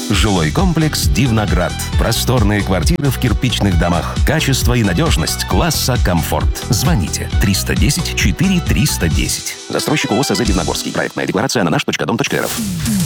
Жилой комплекс «Дивноград». Просторные квартиры в кирпичных домах. Качество и надежность класса комфорт. Звоните 310 4310. Застройщик ООО «СЗ Дивногорский». Проектная декларация на наш.дом.рф.